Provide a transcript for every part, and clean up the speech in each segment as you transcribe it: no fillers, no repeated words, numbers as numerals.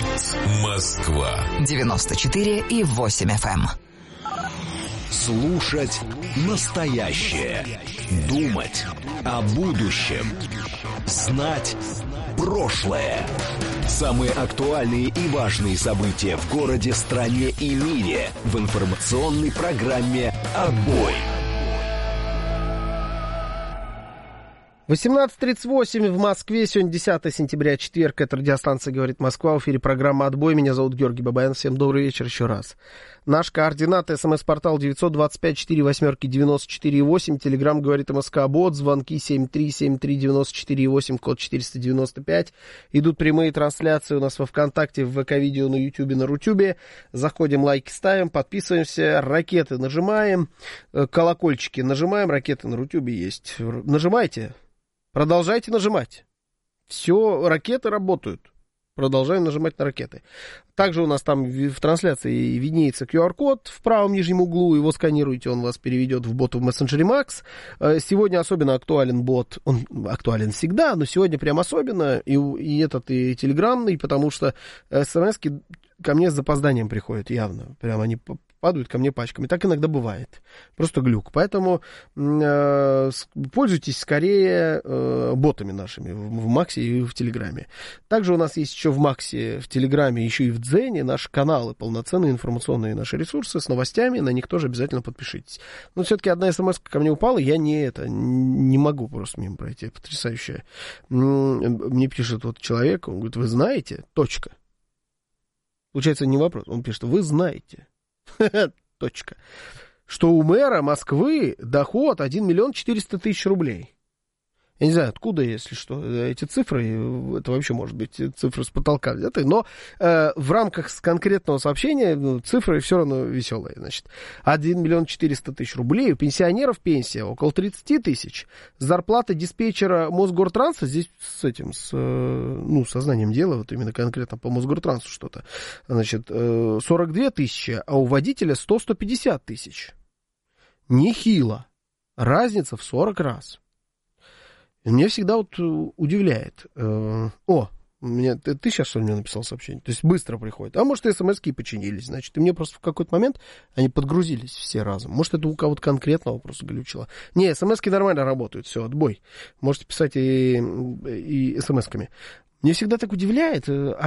Говорит Москва. 94,8 FM. Слушать настоящее. Думать о будущем. Знать прошлое. Самые актуальные и важные события в городе, стране и мире в информационной программе «Отбой». 18:38 в Москве. Сегодня 10 сентября, четверг. Это радиостанция «Говорит Москва». В эфире программа «Отбой». Меня зовут Георгий Бабаян. Всем добрый вечер еще раз. Наш координат. СМС-портал 925-48-94-8. Телеграм «Говорит МСК-бот». Звонки 73-73-94-8, код 495. Идут прямые трансляции у нас во ВКонтакте, в ВК-видео, на Ютубе, на Рутюбе. Заходим, лайки ставим, подписываемся, ракеты нажимаем, колокольчики нажимаем. Ракеты на Рутюбе есть. Нажимайте. Продолжайте нажимать. Все, ракеты работают. Продолжаем нажимать на ракеты. Также у нас там в трансляции виднеется QR-код в правом нижнем углу. Его сканируете, он вас переведет в бот в мессенджере Max. Сегодня особенно актуален бот. Он актуален всегда, но сегодня прям особенно. И этот, и телеграммный, потому что смс-ки ко мне с запозданием приходят явно. Прям они падают ко мне пачками. Так иногда бывает. Просто глюк. Поэтому пользуйтесь скорее ботами нашими в Максе и в Телеграме. Также у нас есть еще в Максе, в Телеграме, еще и в Дзене наши каналы, полноценные информационные наши ресурсы с новостями. На них тоже обязательно подпишитесь. Но все-таки одна смс ко мне упала, я не могу просто мимо пройти. Потрясающая. Мне пишет вот человек, он говорит, вы знаете, точка. Получается, не вопрос. Он пишет, вы знаете. Точка. Что у мэра Москвы доход 1 миллион 400 тысяч рублей. Я не знаю, откуда, если что, эти цифры, это вообще может быть цифры с потолка взяты, но в рамках конкретного сообщения цифры все равно веселые. Значит, 1 миллион 400 тысяч рублей, у пенсионеров пенсия около 30 тысяч, зарплата диспетчера Мосгортранса, здесь сознанием дела, вот именно конкретно по Мосгортрансу что-то, значит, 42 тысячи, а у водителя 100-150 тысяч. Нехило. Разница в 40 раз. Меня всегда вот удивляет. Ты сейчас, что ли, мне написал сообщение? То есть быстро приходит. А может, смс-ки починились, значит. И мне просто в какой-то момент они подгрузились все разом. Может, это у кого-то конкретного просто глючило. Не, смс-ки нормально работают, все, отбой. Можете писать и смс-ками. Мне всегда так удивляет,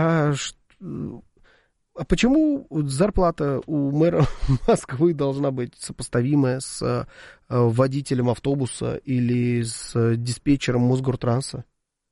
а почему зарплата у мэра Москвы должна быть сопоставимая с водителем автобуса или с диспетчером Мосгортранса?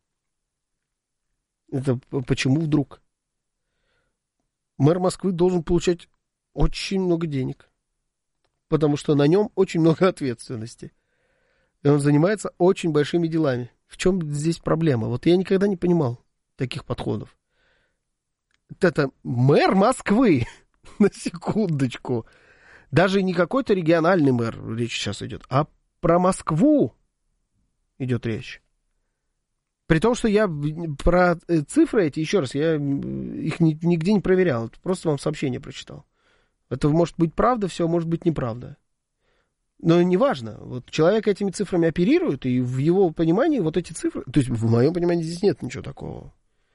Это почему вдруг? Мэр Москвы должен получать очень много денег, потому что на нем очень много ответственности. И он занимается очень большими делами. В чем здесь проблема? Вот я никогда не понимал таких подходов. Это мэр Москвы, на секундочку. Даже не какой-то региональный мэр, речь сейчас идет, а про Москву идет речь. При том, что я про цифры эти, еще раз, я их нигде не проверял, просто вам сообщение прочитал. Это может быть правда, все может быть неправда. Но неважно, вот человек этими цифрами оперирует, и в его понимании вот эти цифры, то есть в моем понимании здесь нет ничего такого.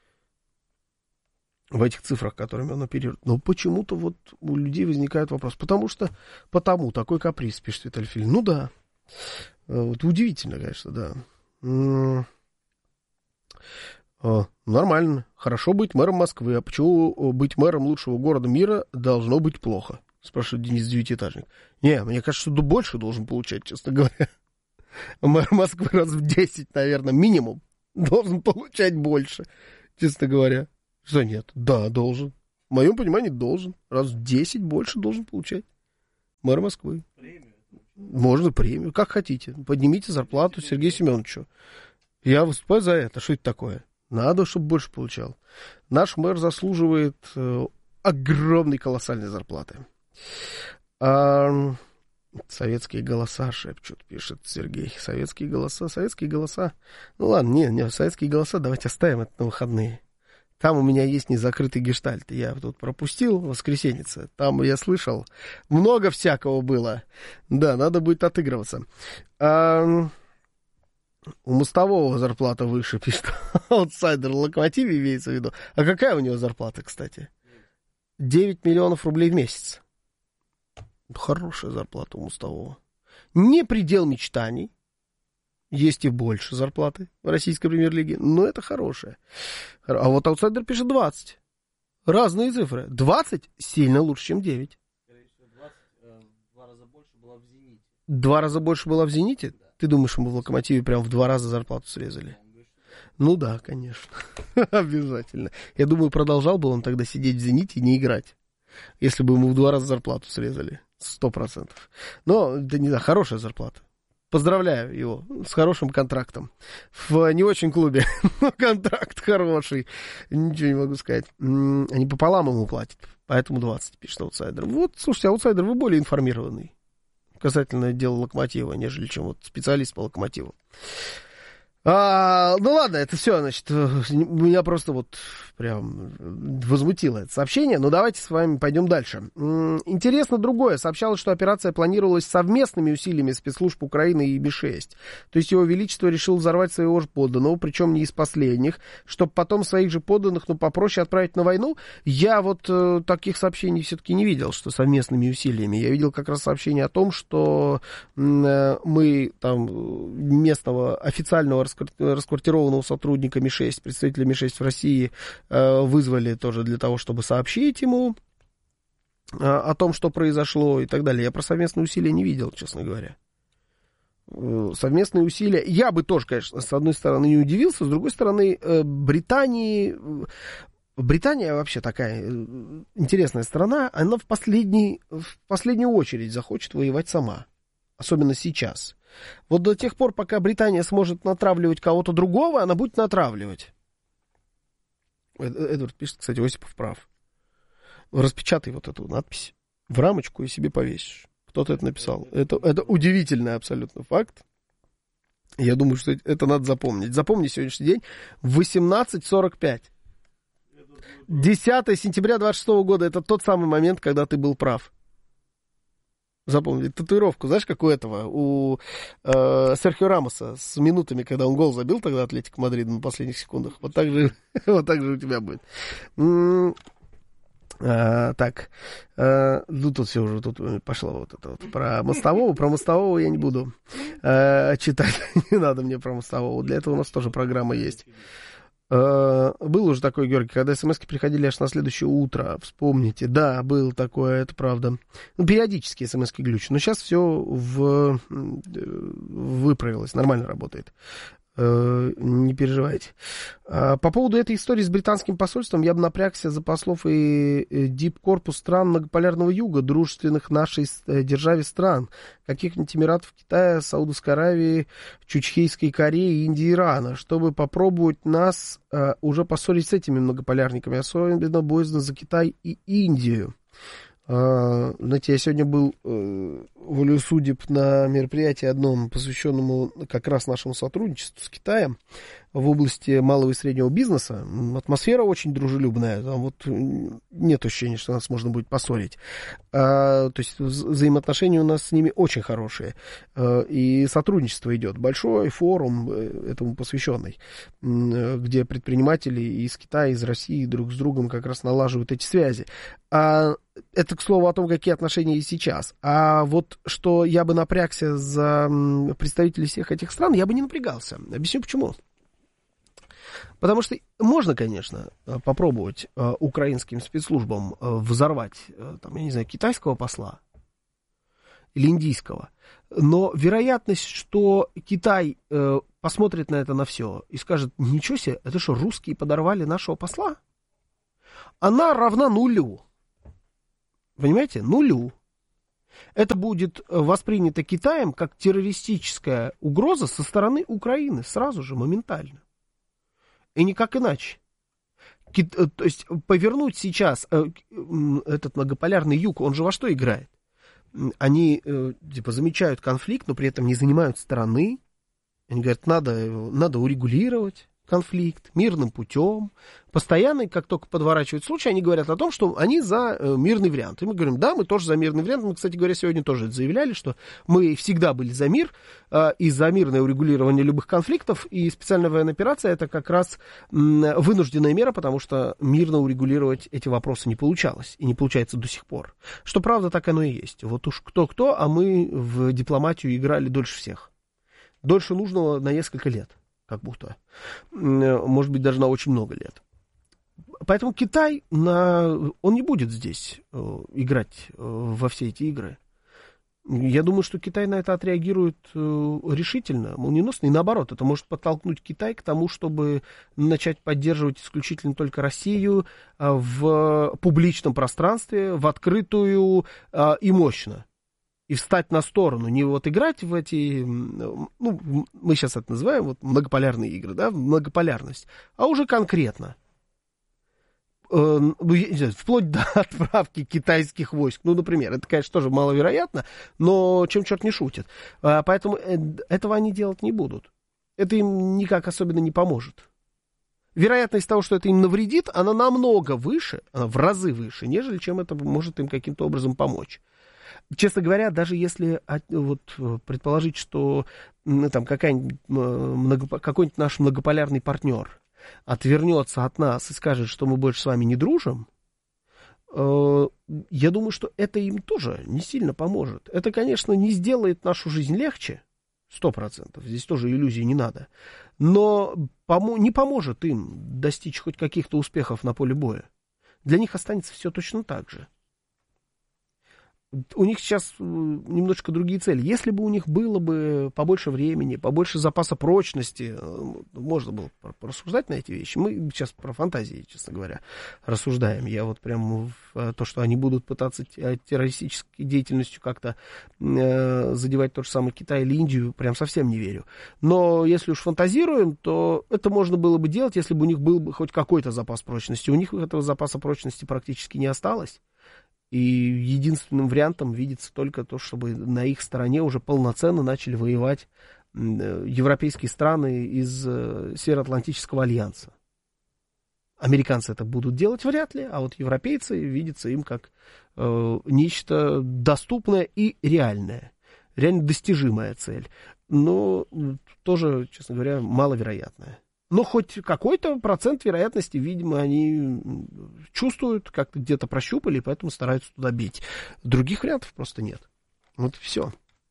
В этих цифрах, которыми он оперирует. Но почему-то вот у людей возникает вопрос. Потому такой каприз, пишет Виталий Филин. Ну да. Вот удивительно, конечно, да. Нормально. Хорошо быть мэром Москвы. А почему быть мэром лучшего города мира должно быть плохо? Спрашивает Денис Девятиэтажник. Не, мне кажется, что больше должен получать, честно говоря. Мэр Москвы раз в 10, наверное, минимум должен получать больше, честно говоря. Что нет? Да, должен. В моем понимании должен. Раз в 10 больше должен получать. Мэр Москвы. Премию. Можно премию, как хотите. Поднимите зарплату Сергею Семеновичу. Я выступаю за это. Что это такое? Надо, чтобы больше получал. Наш мэр заслуживает огромной, колоссальной зарплаты. Советские голоса шепчут, пишет Сергей. Советские голоса. Ну ладно, не, советские голоса давайте оставим это на выходные. Там у меня есть незакрытый гештальт. Я тут пропустил воскресеньице. Там я слышал. Много всякого было. Да, надо будет отыгрываться. У Мостового зарплата выше, пишет аутсайдер. Локомотив имеется в виду. А какая у него зарплата, кстати? 9 миллионов рублей в месяц. Хорошая зарплата у Мостового. Не предел мечтаний. Есть и больше зарплаты в российской премьер-лиге, но это хорошая. А вот аутсайдер пишет 20. Разные цифры. 20 сильно лучше, чем 9. Скорее всего, 20 в 2 раза больше была в «Зените». 2 раза больше была в «Зените»? Да. Ты думаешь, мы в «Локомотиве» прям в 2 раза зарплату срезали? Ну да, конечно. Обязательно. Я думаю, продолжал бы он тогда сидеть в «Зените» и не играть, если бы ему в 2 раза зарплату срезали. 100%. Но, да не знаю, хорошая зарплата. Поздравляю его с хорошим контрактом. В не очень клубе, но контракт хороший. Ничего не могу сказать. Они пополам ему платят, поэтому 20, пишет аутсайдер. Вот, слушайте, аутсайдер, вы более информированный касательно дела Локомотива, нежели чем вот специалист по Локомотиву. Ну ладно, это все, значит, меня просто вот прям возмутило это сообщение, но давайте с вами пойдем дальше. Интересно другое. Сообщалось, что операция планировалась совместными усилиями спецслужб Украины и Ми-6. То есть его величество решил взорвать своего же подданного, причем не из последних, чтобы потом своих же подданных, попроще отправить на войну. Я вот таких сообщений все-таки не видел, что совместными усилиями. Я видел как раз сообщение о том, что мы там местного официального расквартированного сотрудника Ми-6, представителя Ми-6 в России, вызвали тоже для того, чтобы сообщить ему о том, что произошло и так далее. Я про совместные усилия не видел, честно говоря. Совместные усилия... Я бы тоже, конечно, с одной стороны не удивился, с другой стороны, Британия вообще такая интересная страна, она в последнюю очередь захочет воевать сама. Особенно сейчас. Вот до тех пор, пока Британия сможет натравливать кого-то другого, она будет натравливать. Эдвард пишет, кстати, Осипов прав. Распечатай вот эту надпись в рамочку и себе повесишь. Кто-то это написал. Это удивительный абсолютно факт. Я думаю, что это надо запомнить. Запомни сегодняшний день. 18:45. 10 сентября 26 года. Это тот самый момент, когда ты был прав. Запомни, татуировку, знаешь, как у этого, у Серхио Рамоса с минутами, когда он гол забил тогда Атлетико Мадрида на последних секундах. Вот так же у тебя будет. Так, тут все уже, тут пошло вот это вот. Про Мостового я не буду читать, не надо мне про Мостового, для этого у нас тоже программа есть. Был уже такой, Георгий, когда смс-ки приходили аж на следующее утро, вспомните, да, был такое, это правда. Периодически смс-ки глючат, но сейчас все выправилось, нормально работает. Не переживайте. По поводу этой истории с британским посольством я бы напрягся за послов и дипкорпус стран многополярного юга, дружественных нашей державе стран, каких-нибудь Эмиратов, Китая, Саудовской Аравии, Чучхейской Кореи, Индии, Ирана, чтобы попробовать нас уже поссорить с этими многополярниками, особенно боязно за Китай и Индию. Знаете, я сегодня был волею судеб на мероприятии одном, посвященному как раз нашему сотрудничеству с Китаем в области малого и среднего бизнеса. Атмосфера очень дружелюбная, там вот нет ощущения, что нас можно будет поссорить. То есть взаимоотношения у нас с ними очень хорошие, и сотрудничество идет. Большой форум этому посвященный, где предприниматели из Китая, из России друг с другом как раз налаживают эти связи. Это, к слову, о том, какие отношения есть сейчас. А вот что я бы напрягся за представителей всех этих стран, я бы не напрягался. Объясню почему. Потому что можно, конечно, попробовать украинским спецслужбам взорвать, там, я не знаю, китайского посла или индийского. Но вероятность, что Китай посмотрит на это на все и скажет, ничего себе, это что, русские подорвали нашего посла? Она равна нулю. Понимаете? Нулю. Это будет воспринято Китаем как террористическая угроза со стороны Украины сразу же, моментально. И никак иначе. То есть повернуть сейчас этот многополярный юг, он же во что играет? Они типа замечают конфликт, но при этом не занимают стороны. Они говорят, надо урегулировать. конфликт мирным путем. Постоянно, как только подворачивают случай, они говорят о том, что они за мирный вариант. И мы говорим, да, мы тоже за мирный вариант. Мы, кстати говоря, сегодня тоже это заявляли, что мы всегда были за мир и за мирное урегулирование любых конфликтов. И специальная военная операция — это как раз вынужденная мера, потому что мирно урегулировать эти вопросы не получалось. И не получается до сих пор. Что правда, так оно и есть. Вот уж кто-кто, а мы в дипломатию играли дольше всех. Дольше нужного на несколько лет. Как будто. Может быть, даже на очень много лет. Поэтому Китай, он не будет здесь играть во все эти игры. Я думаю, что Китай на это отреагирует решительно, молниеносно. И наоборот, это может подтолкнуть Китай к тому, чтобы начать поддерживать исключительно только Россию в публичном пространстве, в открытую и мощно. И встать на сторону, не вот играть в эти, ну, мы сейчас это называем вот многополярные игры, да, многополярность, а уже конкретно. Вплоть до отправки китайских войск. Ну, например, это, конечно, тоже маловероятно, но чем черт не шутит. Поэтому этого они делать не будут. Это им никак особенно не поможет. Вероятность того, что это им навредит, она намного выше, она в разы выше, нежели чем это может им каким-то образом помочь. Честно говоря, даже если вот, предположить, что там какой-нибудь наш многополярный партнер отвернется от нас и скажет, что мы больше с вами не дружим, я думаю, что это им тоже не сильно поможет. Это, конечно, не сделает нашу жизнь легче, 100%, здесь тоже иллюзий не надо, но не поможет им достичь хоть каких-то успехов на поле боя. Для них останется все точно так же. У них сейчас немножечко другие цели. Если бы у них было бы побольше времени, побольше запаса прочности, можно было порассуждать на эти вещи. Мы сейчас про фантазии, честно говоря, рассуждаем. Я вот прям то, что они будут пытаться террористической деятельностью как-то задевать тот же самый Китай или Индию, прям совсем не верю. Но если уж фантазируем, то это можно было бы делать, если бы у них был бы хоть какой-то запас прочности. У них этого запаса прочности практически не осталось. И единственным вариантом видится только то, чтобы на их стороне уже полноценно начали воевать европейские страны из Североатлантического альянса. Американцы это будут делать вряд ли, а вот европейцы видятся им как нечто доступное и реальное, реально достижимая цель, но тоже, честно говоря, маловероятная. Но хоть какой-то процент вероятности, видимо, они чувствуют, как-то где-то прощупали, и поэтому стараются туда бить. Других вариантов просто нет. Вот и все.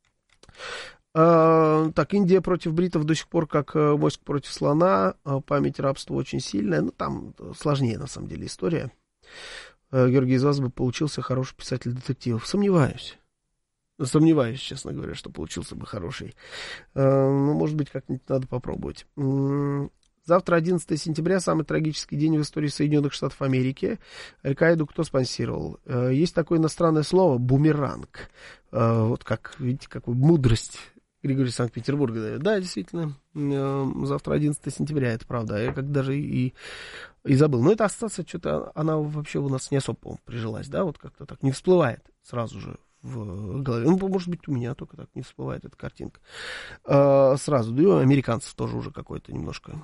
Так, Индия против бритов до сих пор как моська против слона. Память рабства очень сильная. Ну, там сложнее, на самом деле, история. Георгий, из вас бы получился хороший писатель детективов. Сомневаюсь, честно говоря, что получился бы хороший. Ну, может быть, как-нибудь надо попробовать. Завтра, 11 сентября, самый трагический день в истории Соединенных Штатов Америки. Аль-Каиду кто спонсировал? Есть такое иностранное слово бумеранг. Вот как, видите, какую мудрость Григорий Санкт-Петербурга дает. Да, действительно, завтра 11 сентября, это правда. Я как даже и забыл. Но эта ассоциация, что-то она вообще у нас не особо, по-моему, прижилась, да, вот как-то так не всплывает сразу же в голове. Ну, может быть, у меня только так не всплывает эта картинка. Сразу. Да и у американцев тоже уже какое-то немножко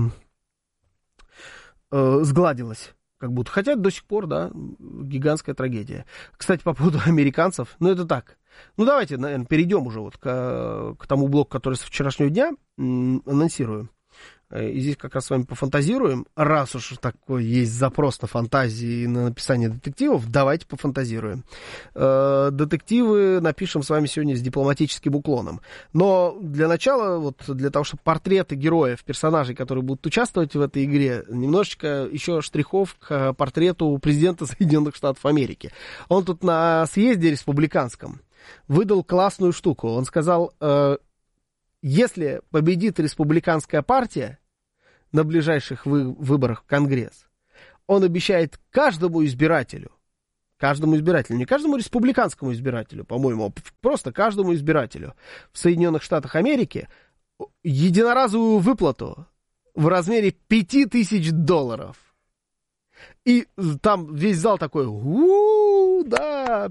сгладилось. Как будто. Хотя до сих пор, да, гигантская трагедия. Кстати, по поводу американцев, ну, это так. Ну, давайте, наверное, перейдем уже вот к тому блоку, который с вчерашнего дня анонсирую. И здесь как раз с вами пофантазируем. Раз уж такой есть запрос на фантазии и на написание детективов, давайте пофантазируем. Детективы напишем с вами сегодня с дипломатическим уклоном. Но для начала, вот для того, чтобы портреты героев, персонажей, которые будут участвовать в этой игре, немножечко еще штрихов к портрету президента Соединенных Штатов Америки. Он тут на съезде республиканском выдал классную штуку. Он сказал, если победит республиканская партия на ближайших выборах в Конгресс, он обещает каждому избирателю, не каждому республиканскому избирателю, по-моему, а просто каждому избирателю в Соединенных Штатах Америки единоразовую выплату в размере $5000. И там весь зал такой, да,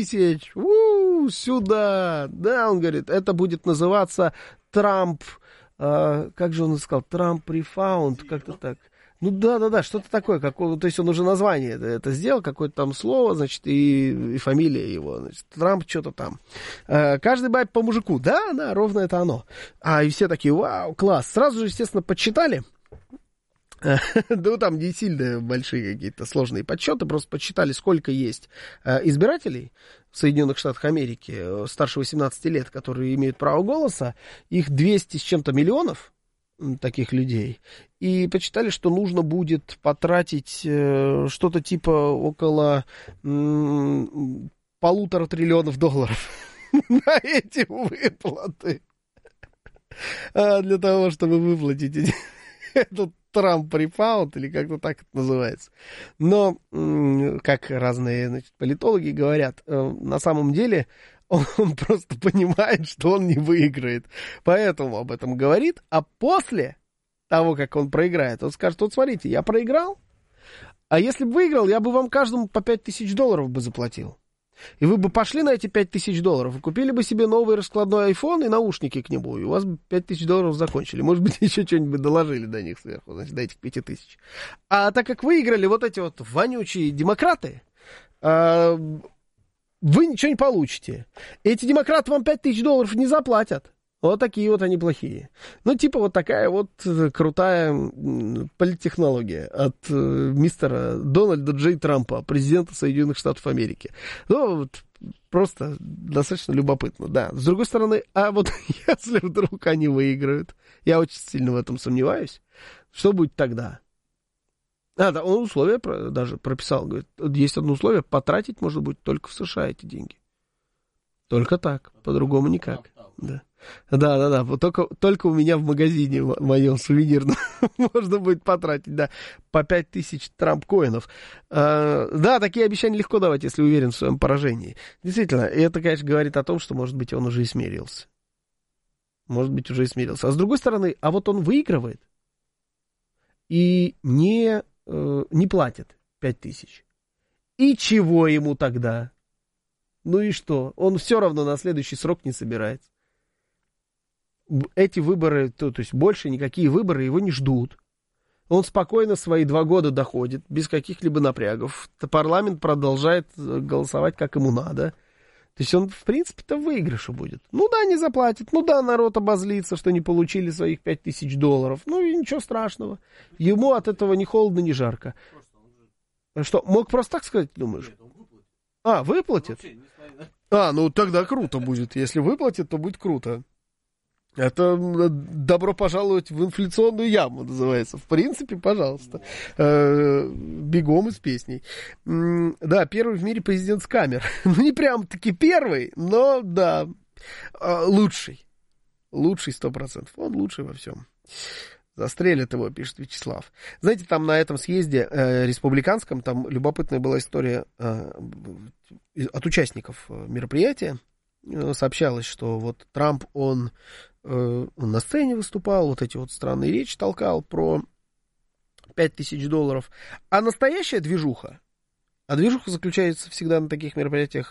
5000, сюда. Да, он говорит, это будет называться Трамп как же он сказал, Трамп рефаунд, как-то так. Ну да, что-то такое, то есть он уже название это сделал, какое-то там слово, значит, и фамилия его, значит, Трамп что-то там. Каждый байт по мужику, да, ровно это оно. И все такие, вау, класс. Сразу же, естественно, подсчитали. Да, там не сильно большие какие-то сложные подсчеты, просто подсчитали, сколько есть избирателей в Соединенных Штатах Америки старше 18 лет, которые имеют право голоса, их 200 с чем-то миллионов таких людей, и посчитали, что нужно будет потратить что-то типа около $1,5 триллиона на эти выплаты. Для того, чтобы выплатить этот Трамп рефаунд, или как-то так это называется. Но, как разные, значит, политологи говорят, на самом деле он просто понимает, что он не выиграет. Поэтому об этом говорит. А после того, как он проиграет, он скажет, вот смотрите, я проиграл, а если бы выиграл, я бы вам каждому по $5,000 бы заплатил. И вы бы пошли на эти $5,000 и купили бы себе новый раскладной iPhone и наушники к нему, и у вас бы $5,000 закончили. Может быть, еще что-нибудь доложили до них сверху, значит, до этих 5,000. А так как выиграли вот эти вот вонючие демократы, вы ничего не получите. Эти демократы вам $5,000 не заплатят. Вот такие вот они плохие. Ну, типа вот такая вот крутая политтехнология от мистера Дональда Джей Трампа, президента Соединенных Штатов Америки. Ну, вот просто достаточно любопытно, да. С другой стороны, а вот если вдруг они выиграют, я очень сильно в этом сомневаюсь, что будет тогда? Да, он условия даже прописал, говорит, есть одно условие, потратить можно будет только в США эти деньги. Только так, по-другому никак. Да. Вот только у меня в магазине моем сувенирном можно будет потратить, да, по 5,000 Трамп-коинов. Да, такие обещания легко давать, если уверен в своем поражении. Действительно, и это, конечно, говорит о том, что, может быть, он уже и смирился. А с другой стороны, а вот он выигрывает и не платит 5,000. И чего ему тогда? Ну и что? Он все равно на следующий срок не собирается. Эти выборы, то есть больше никакие выборы его не ждут. Он спокойно свои 2 года доходит, без каких-либо напрягов. Парламент продолжает голосовать, как ему надо. То есть он, в принципе-то, в выигрыше будет. Ну да, не заплатит. Ну да, народ обозлится, что не получили своих $5,000. Ну и ничего страшного. Ему от этого ни холодно, ни жарко. Что, мог просто так сказать, думаешь? Выплатит? Ну тогда круто будет. Если выплатит, то будет круто. Это добро пожаловать в инфляционную яму, называется. В принципе, пожалуйста. Бегом из песней. Да, первый в мире президент с камер. Ну, не прям-таки первый, но, да, лучший. Лучший 100%. Он лучший во всем. Застрелят его, пишет Вячеслав. Знаете, там на этом съезде республиканском, там любопытная была история от участников мероприятия. Сообщалось, что вот Трамп, он на сцене выступал, вот эти вот странные речи толкал про $5,000. А настоящая движуха, движуха заключается всегда на таких мероприятиях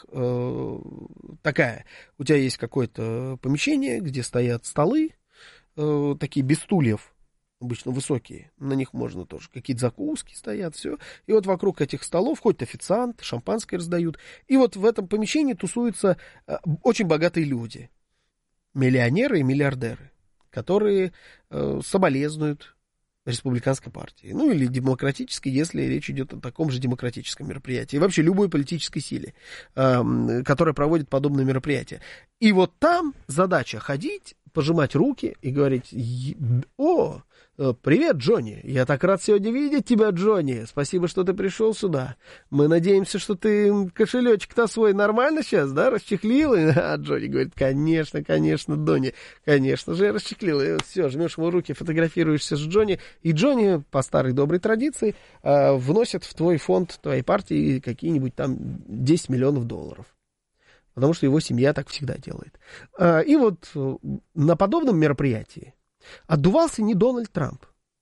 такая. У тебя есть какое-то помещение, где стоят столы, такие без стульев, обычно высокие, на них можно тоже, какие-то закуски стоят, все. И вот вокруг этих столов ходит официант, шампанское раздают. И вот в этом помещении тусуются очень богатые люди, миллионеры и миллиардеры, которые соболезнуют республиканской партии. Ну, или демократической, если речь идет о таком же демократическом мероприятии. И вообще любой политической силе, которая проводит подобные мероприятия. И вот там задача ходить, пожимать руки и говорить: «О, привет, Джонни, я так рад сегодня видеть тебя, Джонни, спасибо, что ты пришел сюда. Мы надеемся, что ты кошелечек-то свой нормально сейчас, да, расчехлил?» А Джонни говорит: конечно, Донни, конечно же я расчехлил. И все, жмешь ему руки, фотографируешься с Джонни, и Джонни, по старой доброй традиции, вносит в твой фонд твоей партии какие-нибудь там $10 миллионов. Потому что его семья так всегда делает. И вот на подобном мероприятии отдувался не Дональд Трамп.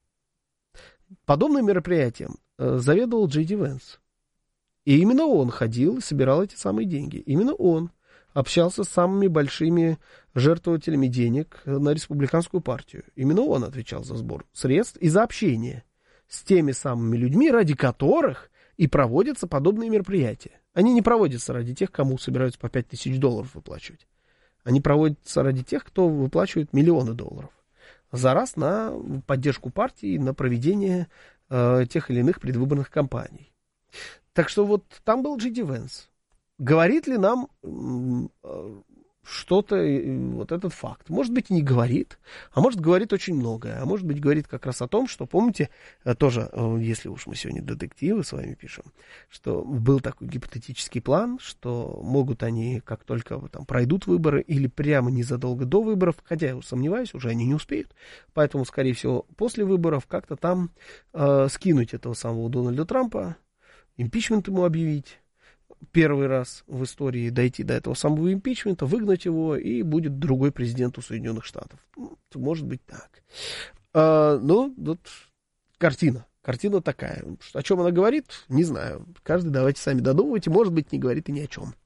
Подобным мероприятием заведовал Джей Ди Венс. И именно он ходил и собирал эти самые деньги. Именно он общался с самыми большими жертвователями денег на республиканскую партию. Именно он отвечал за сбор средств и за общение с теми самыми людьми, ради которых и проводятся подобные мероприятия. Они не проводятся ради тех, кому собираются по $5000 выплачивать. Они проводятся ради тех, кто выплачивает миллионы долларов за раз на поддержку партии, на проведение тех или иных предвыборных кампаний. Так что вот там был Джей Ди Венс. Говорит ли нам что-то вот этот факт? Может быть, и не говорит, а может, говорит очень многое, а может быть, говорит как раз о том, что, помните, тоже, если уж мы сегодня детективы с вами пишем, что был такой гипотетический план, что могут они, как только там пройдут выборы или прямо незадолго до выборов, хотя я сомневаюсь, уже они не успеют, поэтому, скорее всего, после выборов как-то там скинуть этого самого Дональда Трампа, импичмент ему объявить, первый раз в истории дойти до этого самого импичмента, выгнать его, и будет другой президент у Соединенных Штатов. Может быть так. Ну, вот картина такая. О чем она говорит, не знаю. Каждый давайте сами додумывайте. Может быть, не говорит и ни о чем.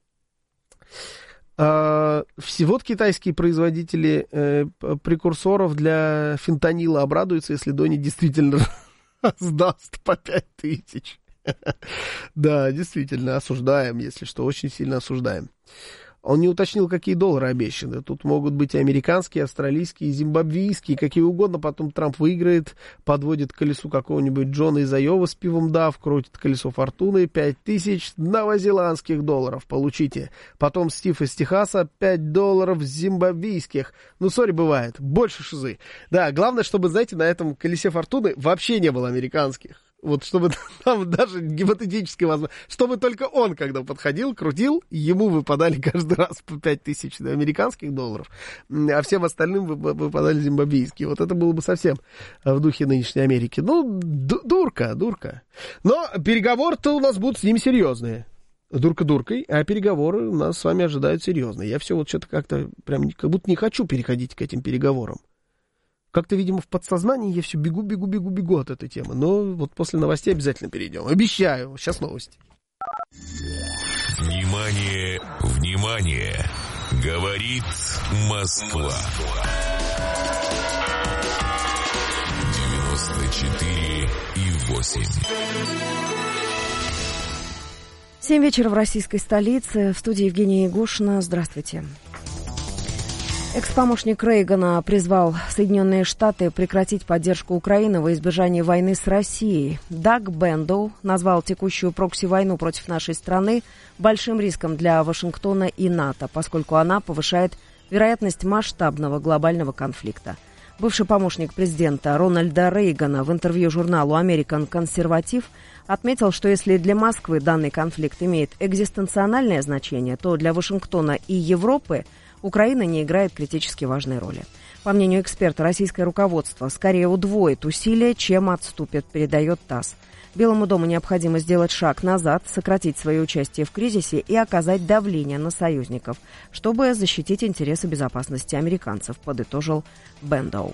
Вот китайские производители прекурсоров для фентанила обрадуются, если Дони действительно сдаст по 5000. Да, действительно, осуждаем, если что, очень сильно осуждаем. Он не уточнил, какие доллары обещаны. Тут могут быть и американские, и австралийские, и зимбабвийские, какие угодно. Потом Трамп выиграет, подводит к колесу какого-нибудь Джона из Айовы с пивом Дав, крутит колесо фортуны, 5000 новозеландских долларов получите. Потом Стив из Техаса, $5 зимбабвийских. Ну, сори, бывает, больше шизы. Да, главное, чтобы, знаете, на этом колесе фортуны вообще не было американских. Вот чтобы там даже гипотетически возможно, чтобы только он, когда подходил, крутил, ему выпадали каждый раз по 5000 американских долларов, а всем остальным выпадали зимбабвийские. Вот это было бы совсем в духе нынешней Америки. Ну, дурка. Но переговоры-то у нас будут с ним серьезные. Дурка дуркой, а переговоры нас с вами ожидают серьезные. Я все вот что-то как-то прям как будто не хочу переходить к этим переговорам. Как-то, видимо, в подсознании я все бегу от этой темы. Но вот после новостей обязательно перейдем. Обещаю. Сейчас новости. Внимание, внимание! Говорит Москва. 94,8. 7 вечера в российской столице. В студии Евгения Егошина. Здравствуйте. Экс-помощник Рейгана призвал Соединенные Штаты прекратить поддержку Украины во избежание войны с Россией. Даг Бендоу назвал текущую прокси-войну против нашей страны большим риском для Вашингтона и НАТО, поскольку она повышает вероятность масштабного глобального конфликта. Бывший помощник президента Рональда Рейгана в интервью журналу American Conservative отметил, что если для Москвы данный конфликт имеет экзистенциональное значение, то для Вашингтона и Европы Украина не играет критически важной роли. По мнению эксперта, российское руководство скорее удвоит усилия, чем отступит, передает ТАСС. Белому дому необходимо сделать шаг назад, сократить свое участие в кризисе и оказать давление на союзников, чтобы защитить интересы безопасности американцев, подытожил Бендоу.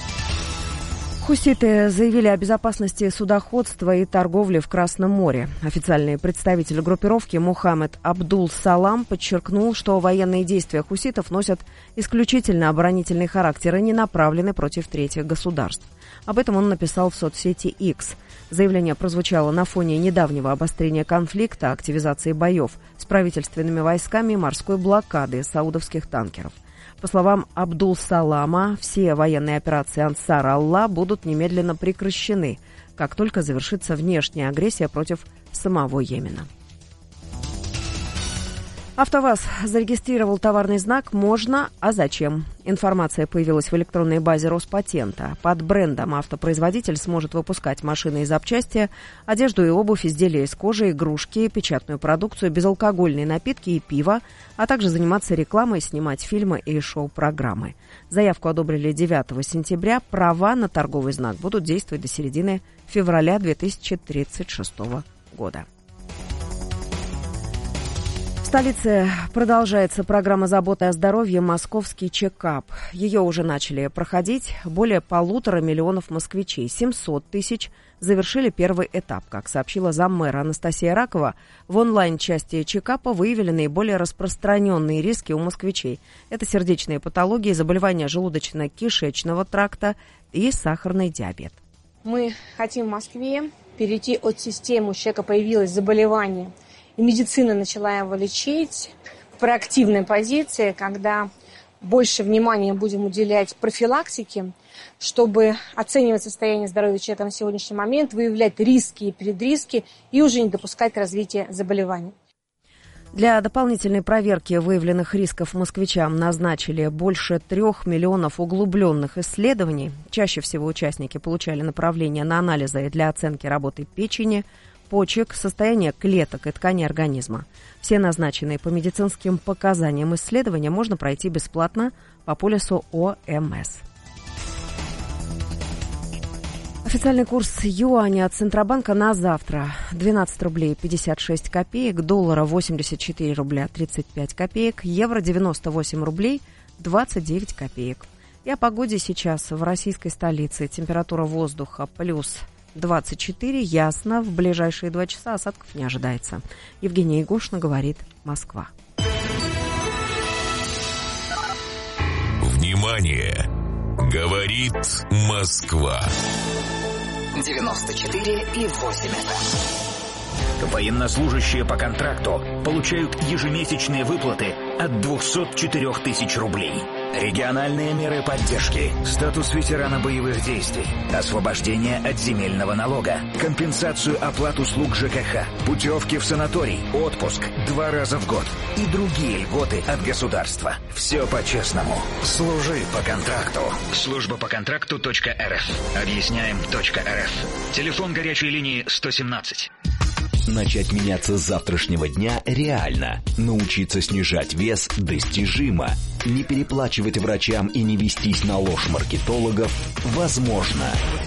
Хуситы заявили о безопасности судоходства и торговли в Красном море. Официальный представитель группировки Мухаммед Абдул-Салам подчеркнул, что военные действия хуситов носят исключительно оборонительный характер и не направлены против третьих государств. Об этом он написал в соцсети X. Заявление прозвучало на фоне недавнего обострения конфликта, активизации боев с правительственными войсками и морской блокады саудовских танкеров. По словам Абдул-Салама, все военные операции Ансар-Аллах будут немедленно прекращены, как только завершится внешняя агрессия против самого Йемена. АвтоВАЗ зарегистрировал товарный знак «Можно, а зачем?». Информация появилась в электронной базе Роспатента. Под брендом автопроизводитель сможет выпускать машины и запчасти, одежду и обувь, изделия из кожи, игрушки, печатную продукцию, безалкогольные напитки и пиво, а также заниматься рекламой, снимать фильмы и шоу-программы. Заявку одобрили 9 сентября. Права на торговый знак будут действовать до середины февраля 2036 года. В В столице продолжается программа заботы о здоровье «Московский чекап». Ее уже начали проходить более 1,5 миллиона москвичей. 700 тысяч завершили первый этап. Как сообщила заммэра Анастасия Ракова, в онлайн-части чекапа выявили наиболее распространенные риски у москвичей. Это сердечные патологии, заболевания желудочно-кишечного тракта и сахарный диабет. Мы хотим в Москве перейти от системы, у человека появилось заболевание, и медицина начала его лечить в проактивной позиции, когда больше внимания будем уделять профилактике, чтобы оценивать состояние здоровья человека на сегодняшний момент, выявлять риски и предриски и уже не допускать развития заболеваний. Для дополнительной проверки выявленных рисков москвичам назначили больше 3 миллионов углубленных исследований. Чаще всего участники получали направления на анализы для оценки работы печени, почек, состояния клеток и тканей организма. Все назначенные по медицинским показаниям исследования можно пройти бесплатно по полису ОМС. Официальный курс юаня от Центробанка на завтра 12 рублей 56 копеек, доллара 84 рубля 35 копеек, евро 98 рублей 29 копеек. И о погоде сейчас в российской столице. Температура воздуха плюс 24, ясно, в ближайшие 2 часа осадков не ожидается. Евгения Егошина, говорит Москва. Внимание! Говорит Москва. 94,8 FM. Военнослужащие по контракту получают ежемесячные выплаты от 204 тысяч рублей. Региональные меры поддержки, статус ветерана боевых действий, освобождение от земельного налога, компенсацию оплат услуг ЖКХ, путевки в санаторий, отпуск 2 раза в год и другие льготы от государства. Все по-честному. Служи по контракту. Служба по контракту.рф. Объясняем.рф. Телефон горячей линии 117. Начать меняться с завтрашнего дня реально. Научиться снижать вес достижимо. Не переплачивать врачам и не вестись на ложь маркетологов возможно.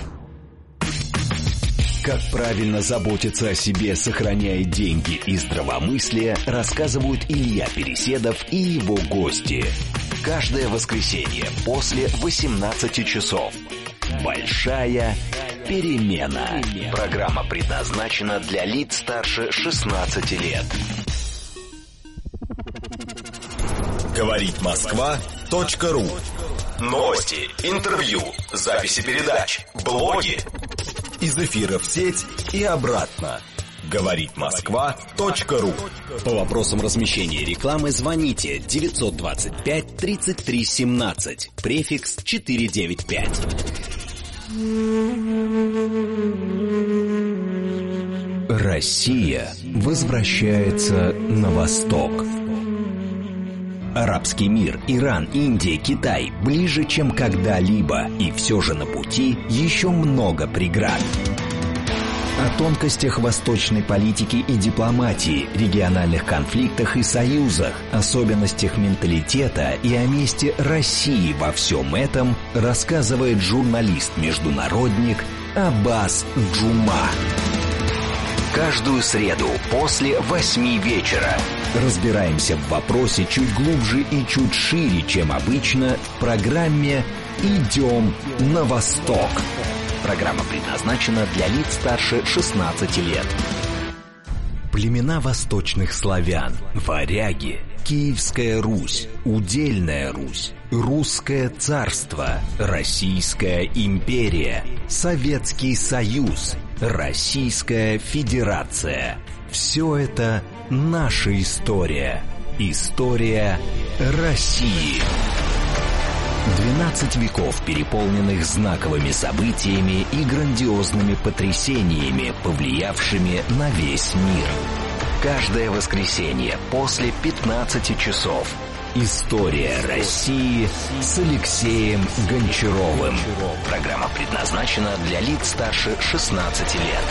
Как правильно заботиться о себе, сохраняя деньги и здравомыслие, рассказывают Илья Переседов и его гости. Каждое воскресенье после 18 часов. Большая перемена. Программа предназначена для лиц старше 16 лет. Говорит Москва.ру. Новости, интервью, записи передач, блоги. Из эфира в сеть и обратно. Говорит Москва.ру. По вопросам размещения рекламы звоните 925 33 17, префикс 495. Россия возвращается на восток. Арабский мир, Иран, Индия, Китай ближе, чем когда-либо, и все же на пути еще много преград. О тонкостях восточной политики и дипломатии, региональных конфликтах и союзах, особенностях менталитета и о месте России во всем этом рассказывает журналист-международник Аббас Джума. Каждую среду после 8 вечера разбираемся в вопросе чуть глубже и чуть шире, чем обычно, в программе «Идем на восток». Программа предназначена для лиц старше 16 лет. Племена восточных славян, варяги, Киевская Русь, Удельная Русь, Русское царство, Российская империя, Советский Союз, Российская Федерация. Все это наша история. История России. 12 веков, переполненных знаковыми событиями и грандиозными потрясениями, повлиявшими на весь мир. Каждое воскресенье после 15 часов. История России с Алексеем Гончаровым. Программа предназначена для лиц старше 16 лет.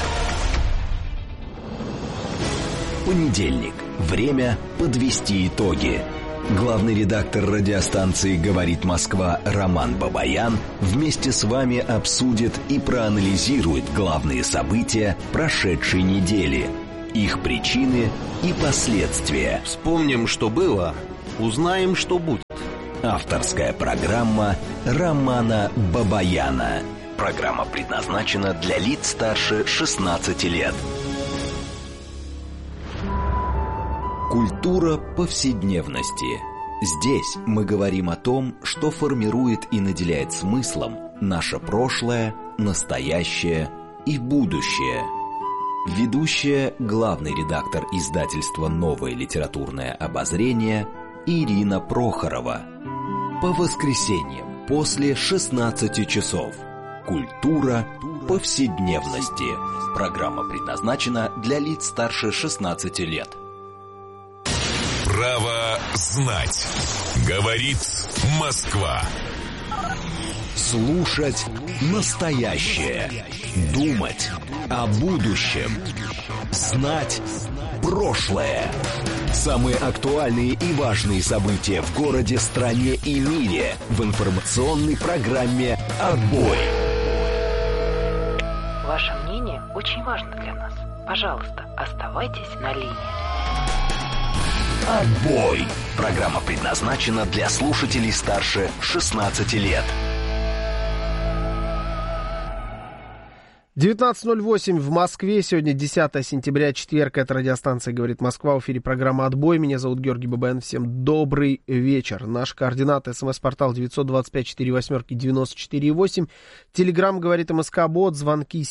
Понедельник. Время подвести итоги. Главный редактор радиостанции «Говорит Москва» Роман Бабаян вместе с вами обсудит и проанализирует главные события прошедшей недели. их причины и последствия. Вспомним, что было, узнаем, что будет. Авторская программа Романа Бабаяна. Программа предназначена для лиц старше 16 лет. Культура повседневности. Здесь мы говорим о том, что формирует и наделяет смыслом наше прошлое, настоящее и будущее. Ведущая, главный редактор издательства «Новое литературное обозрение» Ирина Прохорова. По воскресеньям после 16 часов. Культура повседневности. Программа предназначена для лиц старше 16 лет. Право знать. Говорит Москва. Слушать настоящее. Думать о будущем. Знать прошлое. Самые актуальные и важные события в городе, стране и мире в информационной программе «Отбой». Ваше мнение очень важно для нас. Пожалуйста, оставайтесь на линии. «Отбой». Программа предназначена для слушателей старше 16 лет. 19:08 в Москве. Сегодня 10 сентября, четверг. Это радиостанция «Говорит Москва». В эфире программа «Отбой». Меня зовут Георгий Бабаян. Всем добрый вечер. Наши координаты: СМС-портал 925-48-94-8. Телеграм «Говорит МСК-бот». Звонки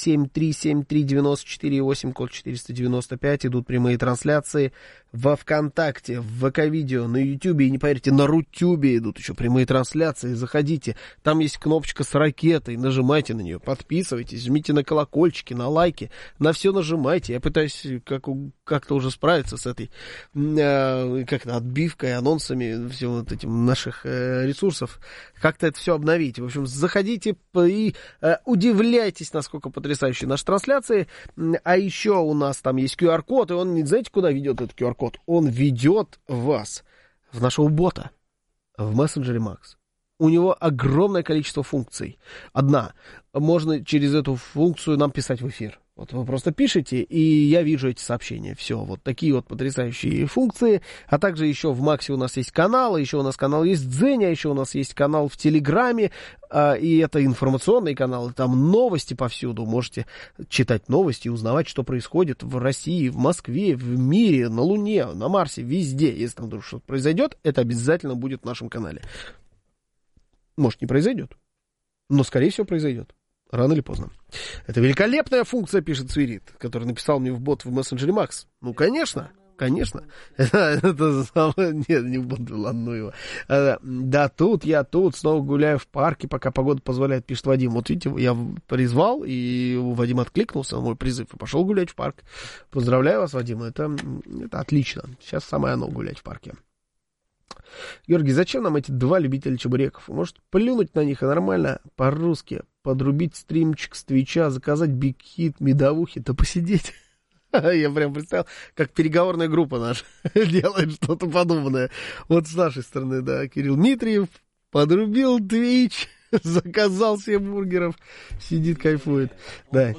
7373948, код 495. Идут прямые трансляции во ВКонтакте, в ВК-видео, на Ютубе. И не поверите, на Рутюбе идут еще прямые трансляции. Заходите. Там есть кнопочка с ракетой. Нажимайте на нее, подписывайтесь, жмите на колокольчики, на лайки, на все нажимайте. Я пытаюсь как-то уже справиться с этой как-то отбивкой, анонсами, всем вот этим наших ресурсов, как-то это все обновить. В общем, заходите и удивляйтесь, насколько потрясающие наши трансляции. А еще у нас там есть QR-код, и он, не знаете, куда ведет этот QR-код? Он ведет вас в нашего бота в мессенджере Макс. У него огромное количество функций. Одна. Можно через эту функцию нам писать в эфир. Вот вы просто пишете, и я вижу эти сообщения. Все, вот такие вот потрясающие функции. А также еще в Максе у нас есть канал, еще у нас канал есть в Дзене, еще у нас есть канал в Телеграме. И это информационный канал, и там новости повсюду. Можете читать новости и узнавать, что происходит в России, в Москве, в мире, на Луне, на Марсе, везде. Если там вдруг что-то произойдет, это обязательно будет в нашем канале. Может, не произойдет, но, скорее всего, произойдет. Рано или поздно. Это великолепная функция, пишет Свирит, который написал мне в бот в мессенджере Макс. Ну, конечно, конечно. Это самое... Нет, не в бот, ладно, ну его. Да, я тут, снова гуляю в парке, пока погода позволяет, пишет Вадим. Вот видите, я призвал, и Вадим откликнулся на мой призыв и пошел гулять в парк. Поздравляю вас, Вадим, это отлично. Сейчас самое оно гулять в парке. Георгий, зачем нам эти два любителя чебуреков? Может, плюнуть на них и нормально по-русски подрубить стримчик с Твича, заказать биг-хит, медовухи, да посидеть? Я прям представил, как переговорная группа наша делает что-то подобное. Вот с нашей стороны, да, Кирилл Дмитриев подрубил Твич, заказал себе бургеров, сидит, кайфует. Да.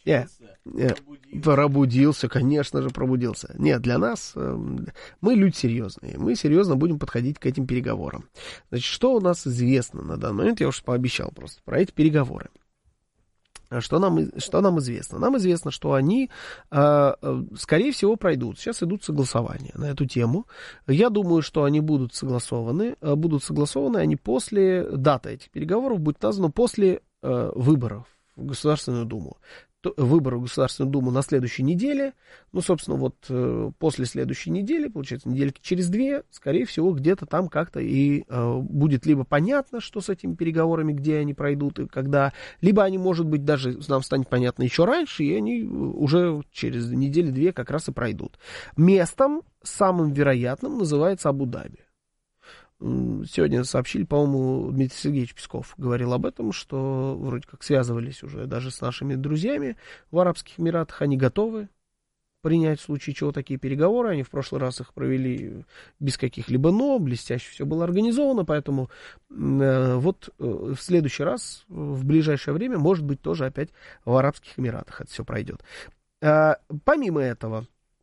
Пробудился, конечно же, пробудился. Нет, для нас мы люди серьезные. Мы серьезно будем подходить к этим переговорам. Значит, что у нас известно на данный момент, я уже пообещал просто про эти переговоры. Что нам известно? Нам известно, что они, скорее всего, пройдут. Сейчас идут согласования на эту тему. Я думаю, что они будут согласованы. Будут согласованы они после, дата этих переговоров будет названа после выборов в Государственную Думу. Выборы в Государственную Думу на следующей неделе. Ну, собственно, вот после следующей недели, получается, недельки через две, скорее всего, где-то там как-то и будет либо понятно, что с этими переговорами, где они пройдут и когда, либо они, может быть, даже нам станет понятно еще раньше, и они уже через недели-две как раз и пройдут. Местом самым вероятным называется Абу-Даби. Сегодня сообщили, по-моему, Дмитрий Сергеевич Песков говорил об этом, что вроде как связывались уже даже с нашими друзьями в Арабских Эмиратах. Они готовы принять в случае чего такие переговоры. Они в прошлый раз их провели без каких-либо «но», блестяще все было организовано, поэтому вот в следующий раз, в ближайшее время, может быть, тоже опять в Арабских Эмиратах это все пройдет. Помимо этого,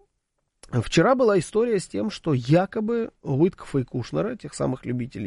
Вчера была история с тем, что якобы Уиткофа и Кушнера, тех самых любителей